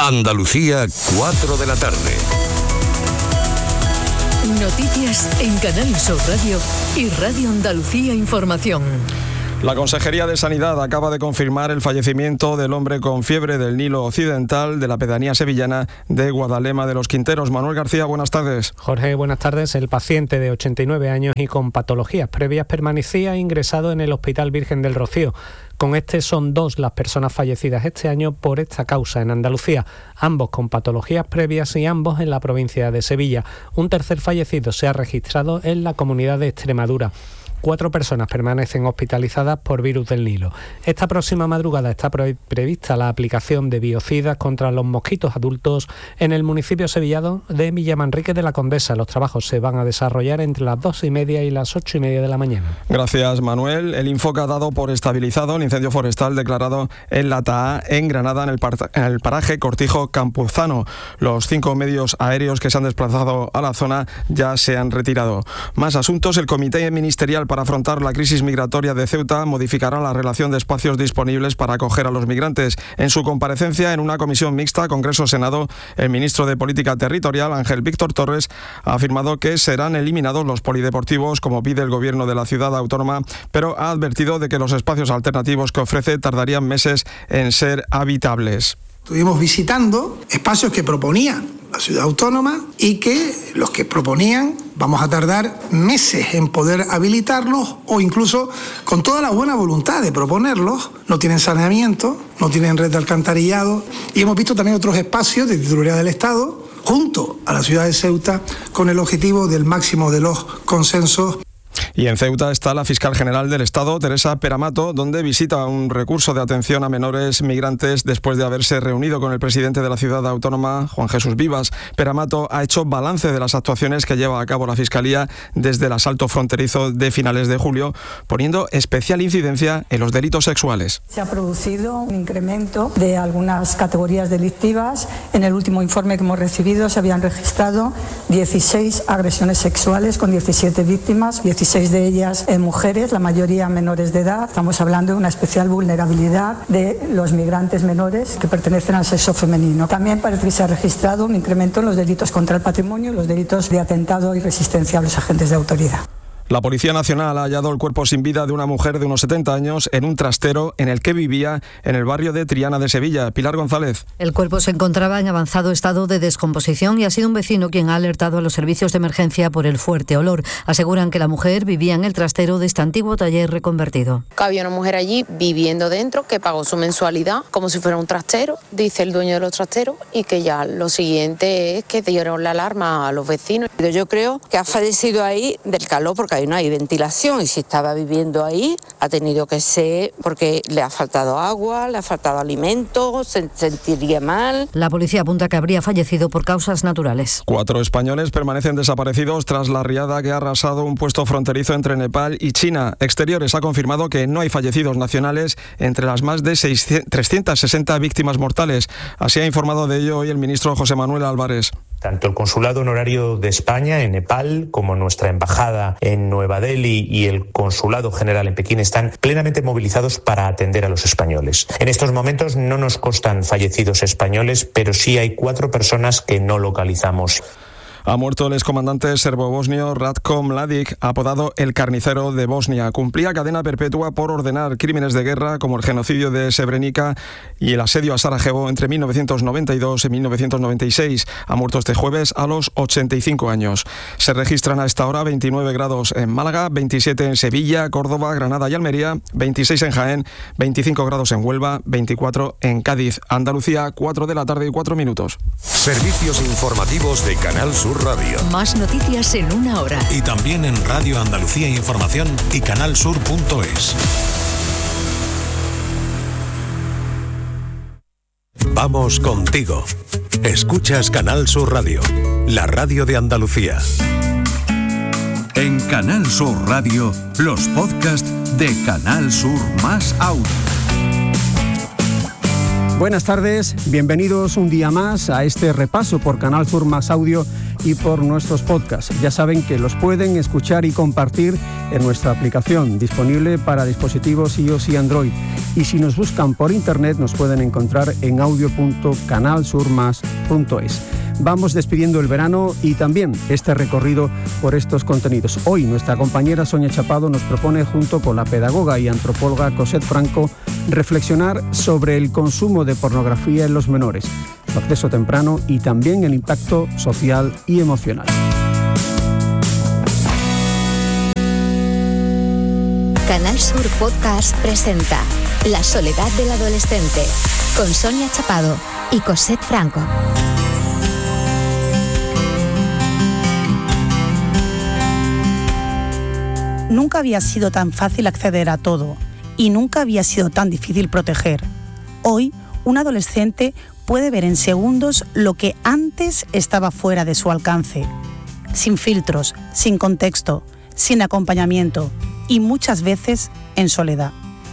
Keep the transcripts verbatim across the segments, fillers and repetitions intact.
Andalucía, cuatro de la tarde. Noticias en Canal Sur Radio y Radio Andalucía Información. La Consejería de Sanidad acaba de confirmar el fallecimiento del hombre con fiebre del Nilo Occidental de la pedanía sevillana de Guadalema de los Quinteros. Manuel García, buenas tardes. Jorge, buenas tardes. El paciente de ochenta y nueve años y con patologías previas permanecía ingresado en el Hospital Virgen del Rocío. Con este son dos las personas fallecidas este año por esta causa en Andalucía, ambos con patologías previas y ambos en la provincia de Sevilla. Un tercer fallecido se ha registrado en la comunidad de Extremadura. Cuatro personas permanecen hospitalizadas por virus del Nilo. Esta próxima madrugada está pre- prevista la aplicación de biocidas contra los mosquitos adultos en el municipio sevillano de Villamanrique de la Condesa. Los trabajos se van a desarrollar entre las dos y media y las ocho y media de la mañana. Gracias, Manuel. El Infoca ha dado por estabilizado el incendio forestal declarado en la Taá, en Granada, en el, par- en el paraje Cortijo Campuzano. Los cinco medios aéreos que se han desplazado a la zona ya se han retirado. Más asuntos. El Comité Ministerial para afrontar la crisis migratoria de Ceuta modificará la relación de espacios disponibles para acoger a los migrantes. En su comparecencia en una comisión mixta Congreso-Senado, el ministro de Política Territorial, Ángel Víctor Torres, ha afirmado que serán eliminados los polideportivos como pide el gobierno de la ciudad autónoma, pero ha advertido de que los espacios alternativos que ofrece tardarían meses en ser habitables. Estuvimos visitando espacios que proponía la ciudad autónoma y que los que proponían vamos a tardar meses en poder habilitarlos o incluso con toda la buena voluntad de proponerlos, no tienen saneamiento, no tienen red de alcantarillado y hemos visto también otros espacios de titularidad del Estado junto a la ciudad de Ceuta con el objetivo del máximo de los consensos. Y en Ceuta está la fiscal general del Estado, Teresa Peramato, donde visita un recurso de atención a menores migrantes después de haberse reunido con el presidente de la ciudad autónoma, Juan Jesús Vivas. Peramato ha hecho balance de las actuaciones que lleva a cabo la Fiscalía desde el asalto fronterizo de finales de julio, poniendo especial incidencia en los delitos sexuales. Se ha producido un incremento de algunas categorías delictivas. En el último informe que hemos recibido se habían registrado dieciséis agresiones sexuales con diecisiete víctimas, dieciséis de ellas eh, mujeres, la mayoría menores de edad. Estamos hablando de una especial vulnerabilidad de los migrantes menores que pertenecen al sexo femenino. También parece que se ha registrado un incremento en los delitos contra el patrimonio y los delitos de atentado y resistencia a los agentes de autoridad. La Policía Nacional ha hallado el cuerpo sin vida de una mujer de unos setenta años en un trastero en el que vivía en el barrio de Triana de Sevilla. Pilar González. El cuerpo se encontraba en avanzado estado de descomposición y ha sido un vecino quien ha alertado a los servicios de emergencia por el fuerte olor. Aseguran que la mujer vivía en el trastero de este antiguo taller reconvertido. Había una mujer allí viviendo dentro que pagó su mensualidad como si fuera un trastero, dice el dueño de los trasteros, y que ya lo siguiente es que dieron la alarma a los vecinos. Yo creo que ha fallecido ahí del calor porque no hay ventilación y si estaba viviendo ahí ha tenido que ser porque le ha faltado agua, le ha faltado alimento, se sentiría mal. La policía apunta que habría fallecido por causas naturales. Cuatro españoles permanecen desaparecidos tras la riada que ha arrasado un puesto fronterizo entre Nepal y China. Exteriores ha confirmado que no hay fallecidos nacionales entre las más de trescientas sesenta víctimas mortales. Así ha informado de ello hoy el ministro José Manuel Álvarez. Tanto el Consulado Honorario de España en Nepal como nuestra Embajada en Nueva Delhi y el Consulado General en Pekín están plenamente movilizados para atender a los españoles. En estos momentos no nos constan fallecidos españoles, pero sí hay cuatro personas que no localizamos. Ha muerto el excomandante serbo-bosnio Ratko Mladic, apodado el carnicero de Bosnia. Cumplía cadena perpetua por ordenar crímenes de guerra como el genocidio de Srebrenica y el asedio a Sarajevo entre mil novecientos noventa y dos y mil novecientos noventa y seis. Ha muerto este jueves a los ochenta y cinco años. Se registran a esta hora veintinueve grados en Málaga, veintisiete en Sevilla, Córdoba, Granada y Almería, veintiséis en Jaén, veinticinco grados en Huelva, veinticuatro en Cádiz. Andalucía, cuatro de la tarde y cuatro minutos. Servicios informativos de Canal Sur Radio. Más noticias en una hora. Y también en Radio Andalucía Información y canalsur punto es. Vamos contigo. Escuchas Canal Sur Radio, la radio de Andalucía. En Canal Sur Radio, los podcasts de Canal Sur Más Audio. Buenas tardes, bienvenidos un día más a este repaso por Canal Sur Más Audio y por nuestros podcasts. Ya saben que los pueden escuchar y compartir en nuestra aplicación, disponible para dispositivos iOS y Android. y si nos buscan por internet nos pueden encontrar en audio punto canal sur más punto es. Vamos despidiendo el verano y también este recorrido por estos contenidos. Hoy nuestra compañera Sonia Chapado nos propone, junto con la pedagoga y antropóloga Cosette Franco, reflexionar sobre el consumo de pornografía en los menores, su acceso temprano y también el impacto social y emocional. Canal Sur Podcast presenta La soledad del adolescente, con Sonia Chapado y Cosette Franco. Nunca había sido tan fácil acceder a todo y nunca había sido tan difícil proteger. Hoy, un adolescente puede ver en segundos lo que antes estaba fuera de su alcance, sin filtros, sin contexto, sin acompañamiento y muchas veces en soledad.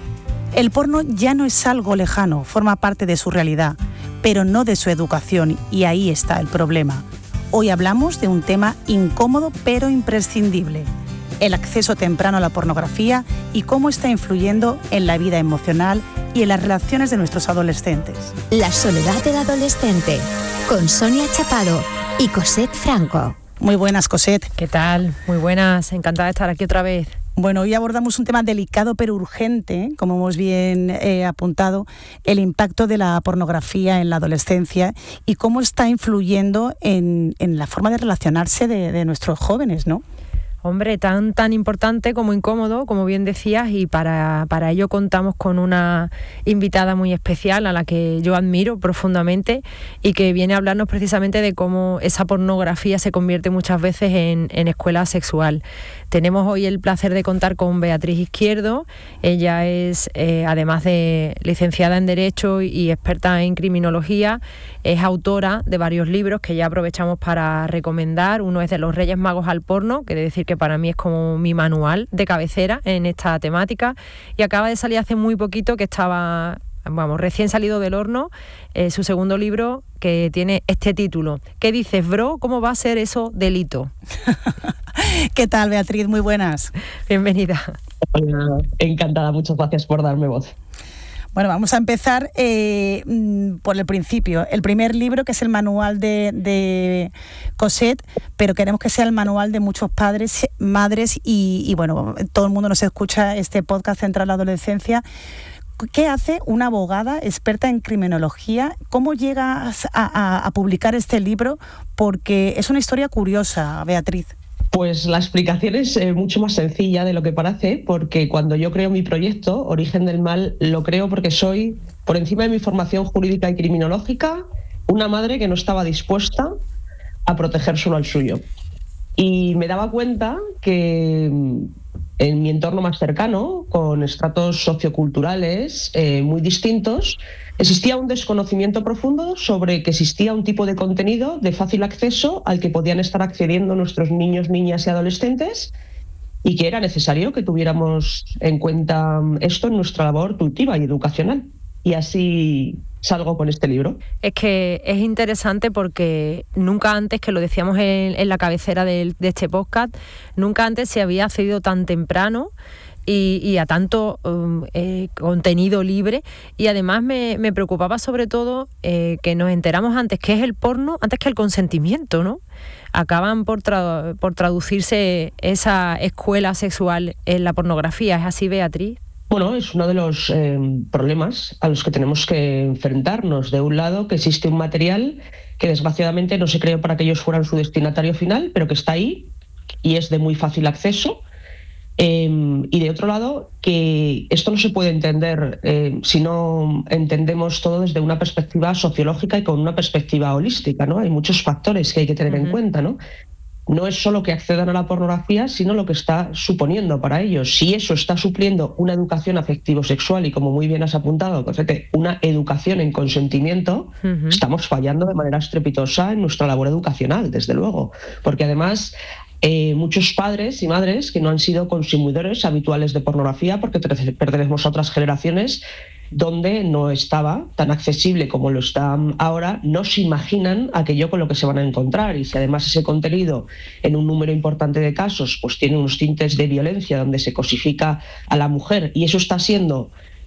El porno ya no es algo lejano, forma parte de su realidad, pero no de su educación, y ahí está el problema. Hoy hablamos de un tema incómodo pero imprescindible: el acceso temprano a la pornografía y cómo está influyendo en la vida emocional y en las relaciones de nuestros adolescentes. La soledad del adolescente, con Sonia Chapado y Cosette Franco. Muy buenas, Cosette. ¿Qué tal? Muy buenas, encantada de estar aquí otra vez. Bueno, hoy abordamos un tema delicado pero urgente, como hemos bien eh, apuntado, el impacto de la pornografía en la adolescencia y cómo está influyendo en, en la forma de relacionarse de, de nuestros jóvenes, ¿no? Hombre, tan tan importante como incómodo, como bien decías, y para, para ello contamos con una invitada muy especial a la que yo admiro profundamente y que viene a hablarnos precisamente de cómo esa pornografía se convierte muchas veces en, en escuela sexual. Tenemos hoy el placer de contar con Beatriz Izquierdo. Ella es, eh, además de licenciada en Derecho y experta en Criminología, es autora de varios libros que ya aprovechamos para recomendar. Uno es de Los Reyes Magos al porno, que he de decir que para mí es como mi manual de cabecera en esta temática, y acaba de salir hace muy poquito, que estaba, vamos, recién salido del horno, eh, su segundo libro, que tiene este título. ¿Qué dices, bro? ¿Cómo va a ser eso delito? ¿Qué tal, Beatriz? Muy buenas. Bienvenida. Hola, encantada, muchas gracias por darme voz. Bueno, vamos a empezar eh, por el principio. El primer libro, que es el manual de, de Cosette, pero queremos que sea el manual de muchos padres, madres y, y bueno, todo el mundo nos escucha este podcast centrado en la adolescencia. ¿Qué hace una abogada experta en criminología? ¿Cómo llegas a, a, a publicar este libro? Porque es una historia curiosa, Beatriz. Pues la explicación es eh, mucho más sencilla de lo que parece, porque cuando yo creo mi proyecto, Origen del Mal, lo creo porque soy, por encima de mi formación jurídica y criminológica, una madre que no estaba dispuesta a proteger solo al suyo. Y me daba cuenta que en mi entorno más cercano, con estratos socioculturales eh, muy distintos, existía un desconocimiento profundo sobre que existía un tipo de contenido de fácil acceso al que podían estar accediendo nuestros niños, niñas y adolescentes, y que era necesario que tuviéramos en cuenta esto en nuestra labor tutiva y educacional. Y así salgo con este libro. Es que es interesante porque nunca antes, que lo decíamos en, en la cabecera de, de este podcast, nunca antes se había accedido tan temprano y, y a tanto um, eh, contenido libre, y además me, me preocupaba sobre todo eh, que nos enteramos antes qué es el porno, antes que el consentimiento, ¿no? Acaban por, tra- por traducirse esa escuela sexual en la pornografía. ¿Es así, Beatriz? Bueno, es uno de los eh, problemas a los que tenemos que enfrentarnos. De un lado, que existe un material que desgraciadamente no se creó para que ellos fueran su destinatario final, pero que está ahí y es de muy fácil acceso. Eh, y de otro lado, que esto no se puede entender eh, si no entendemos todo desde una perspectiva sociológica y con una perspectiva holística, ¿no? Hay muchos factores que hay que tener uh-huh. en cuenta, ¿no? No es solo que accedan a la pornografía, sino lo que está suponiendo para ellos. Si eso está supliendo una educación afectivo-sexual y, como muy bien has apuntado, una educación en consentimiento, uh-huh. estamos fallando de manera estrepitosa en nuestra labor educacional, desde luego. Porque además eh, muchos padres y madres que no han sido consumidores habituales de pornografía, porque pertenecemos a otras generaciones donde no estaba tan accesible como lo está ahora, no se imaginan aquello con lo que se van a encontrar. Y si además ese contenido, en un número importante de casos, pues tiene unos tintes de violencia donde se cosifica a la mujer, y eso está siendo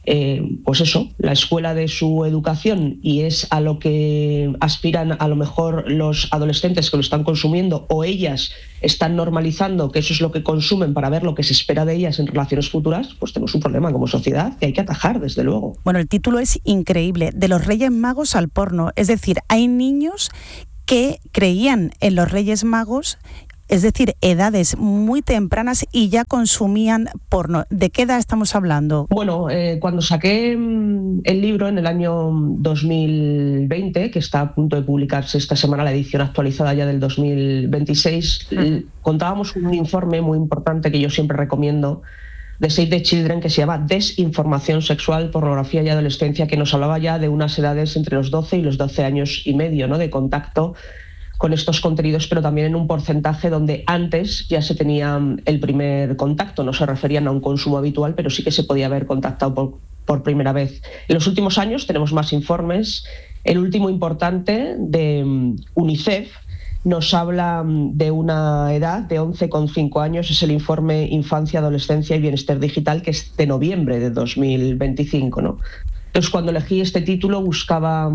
eh, pues eso, la escuela de su educación y es a lo que aspiran a lo mejor los adolescentes que lo están consumiendo, o ellas están normalizando que eso es lo que consumen para ver lo que se espera de ellas en relaciones futuras, pues tenemos un problema como sociedad que hay que atajar, desde luego. Bueno, el título es increíble, de los Reyes Magos al porno, es decir, hay niños que creían en los Reyes Magos, es decir, edades muy tempranas, y ya consumían porno. ¿De qué edad estamos hablando? Bueno, eh, cuando saqué el libro en el año dos mil veinte, que está a punto de publicarse esta semana, la edición actualizada ya del dos mil veintiséis, uh-huh. contábamos un informe muy importante que yo siempre recomiendo, de Save the Children, que se llama Desinformación sexual, pornografía y adolescencia, que nos hablaba ya de unas edades entre los doce y los doce años y medio, ¿no?, de contacto con estos contenidos, pero también en un porcentaje donde antes ya se tenía el primer contacto. No se referían a un consumo habitual, pero sí que se podía haber contactado por, por primera vez. En los últimos años tenemos más informes. El último importante de UNICEF nos habla de una edad de once coma cinco años, es el informe Infancia, Adolescencia y Bienestar Digital, que es de noviembre de dos mil veinticinco, ¿no? Entonces, cuando elegí este título buscaba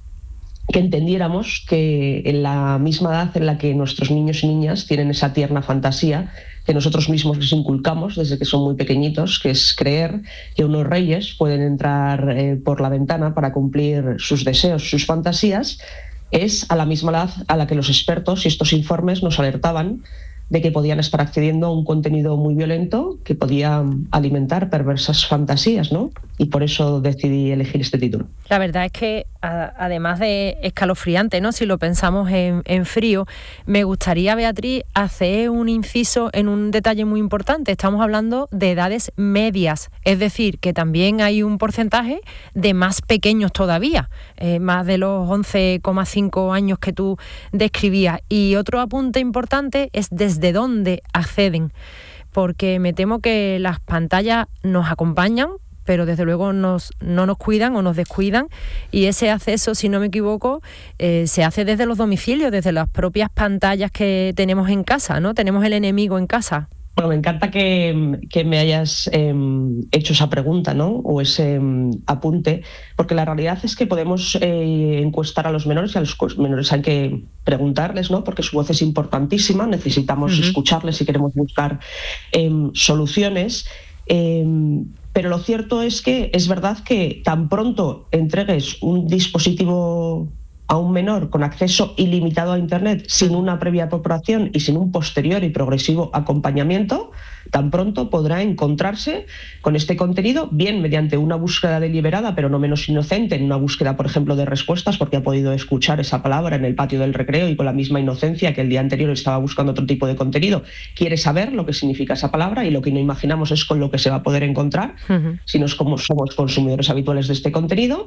que entendiéramos que en la misma edad en la que nuestros niños y niñas tienen esa tierna fantasía que nosotros mismos les inculcamos desde que son muy pequeñitos, que es creer que unos reyes pueden entrar eh, por la ventana para cumplir sus deseos, sus fantasías, es a la misma edad a la que los expertos y estos informes nos alertaban de que podían estar accediendo a un contenido muy violento que podía alimentar perversas fantasías, ¿no? Y por eso decidí elegir este título. La verdad es que, a, además de escalofriante, ¿no?, si lo pensamos en, en frío, me gustaría, Beatriz, hacer un inciso en un detalle muy importante. Estamos hablando de edades medias, es decir, que también hay un porcentaje de más pequeños todavía, eh, más de los once coma cinco años que tú describías. Y otro apunte importante es desde de dónde acceden, porque me temo que las pantallas nos acompañan, pero desde luego nos, no nos cuidan o nos descuidan, y ese acceso, si no me equivoco, eh, se hace desde los domicilios, desde las propias pantallas que tenemos en casa, ¿no? Tenemos el enemigo en casa. Bueno, me encanta que, que me hayas eh, hecho esa pregunta, ¿no?, o ese um, apunte, porque la realidad es que podemos eh, encuestar a los menores, y a los menores hay que preguntarles, ¿no?, porque su voz es importantísima, necesitamos uh-huh. escucharles si queremos buscar eh, soluciones. Eh, pero lo cierto es que es verdad que tan pronto entregues un dispositivo a un menor con acceso ilimitado a Internet, sin una previa preparación y sin un posterior y progresivo acompañamiento, tan pronto podrá encontrarse con este contenido, bien mediante una búsqueda deliberada, pero no menos inocente, en una búsqueda, por ejemplo, de respuestas, porque ha podido escuchar esa palabra en el patio del recreo y con la misma inocencia que el día anterior estaba buscando otro tipo de contenido, quiere saber lo que significa esa palabra, y lo que no imaginamos es con lo que se va a poder encontrar uh-huh. si no somos consumidores habituales de este contenido.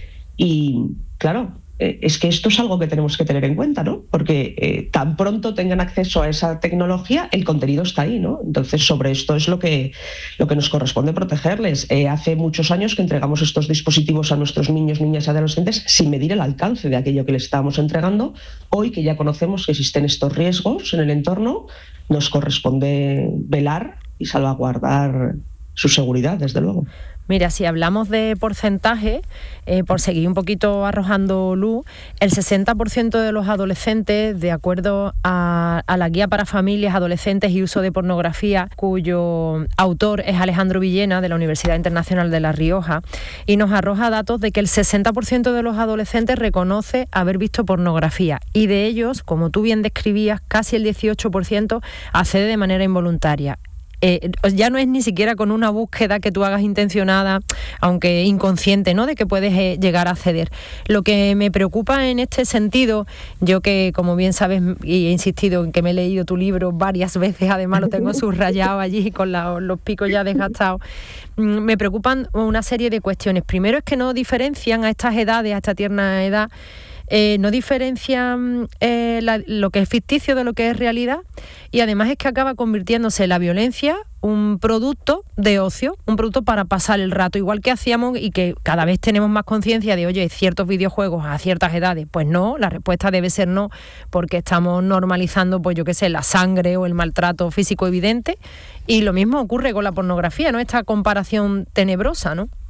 Y, claro, es que esto es algo que tenemos que tener en cuenta, ¿no? Porque eh, tan pronto tengan acceso a esa tecnología, el contenido está ahí, ¿no? Entonces, sobre esto es lo que, lo que nos corresponde protegerles. Eh, hace muchos años que entregamos estos dispositivos a nuestros niños, niñas y adolescentes sin medir el alcance de aquello que les estábamos entregando. Hoy, que ya conocemos que existen estos riesgos en el entorno, nos corresponde velar y salvaguardar su seguridad, desde luego. Mira, si hablamos de porcentaje, eh, por seguir un poquito arrojando luz, el sesenta por ciento de los adolescentes, de acuerdo a, a la Guía para Familias, Adolescentes y Uso de Pornografía, cuyo autor es Alejandro Villena, de la Universidad Internacional de La Rioja, y nos arroja datos de que el sesenta por ciento de los adolescentes reconoce haber visto pornografía, y de ellos, como tú bien describías, casi el dieciocho por ciento accede de manera involuntaria. Eh, ya no es ni siquiera con una búsqueda que tú hagas intencionada, aunque inconsciente, ¿no?, de que puedes eh, llegar a acceder. Lo que me preocupa en este sentido, yo que, como bien sabes, y he insistido en que me he leído tu libro varias veces, además lo tengo subrayado allí con la, los picos ya desgastados, me preocupan una serie de cuestiones. Primero es que no diferencian a estas edades, a esta tierna edad, Eh, no diferencian eh, la, lo que es ficticio de lo que es realidad, y además es que acaba convirtiéndose la violencia un producto de ocio, un producto para pasar el rato, igual que hacíamos y que cada vez tenemos más conciencia de, oye, ciertos videojuegos a ciertas edades. Pues no, la respuesta debe ser no, porque estamos normalizando, pues yo qué sé, la sangre o el maltrato físico evidente, y lo mismo ocurre con la pornografía, ¿no? Esta comparación tenebrosa, ¿no?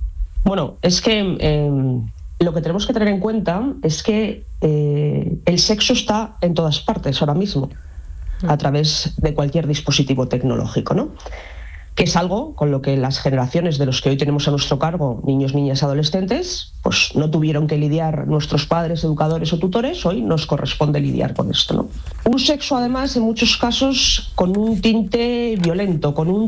Bueno, es que eh, lo que tenemos que tener en cuenta es que eh, el sexo está en todas partes ahora mismo, a través de cualquier dispositivo tecnológico, ¿no? Que es algo con lo que las generaciones de los que hoy tenemos a nuestro cargo, niños, niñas, adolescentes, pues no tuvieron que lidiar nuestros padres, educadores o tutores, hoy nos corresponde lidiar con esto, ¿no? Un sexo, además, en muchos casos con un tinte violento, con un